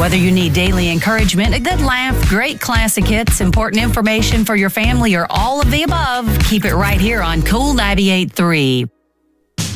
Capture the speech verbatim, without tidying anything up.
Whether you need daily encouragement, a good laugh, great classic hits, important information for your family, or all of the above, keep it right here on Cool ninety-eight point three.